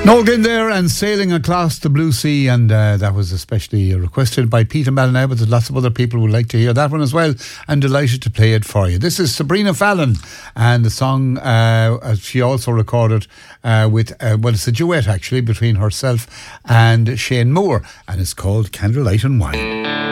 Noel Glynn there and Sailing Across the Blue Sea, and that was especially requested by Peter Malinaw, but there's lots of other people who would like to hear that one as well, and delighted to play it for you. This is Sabrina Fallon, and the song she also recorded with, it's a duet actually between herself and Shane Moore, and it's called Candlelight and Wine.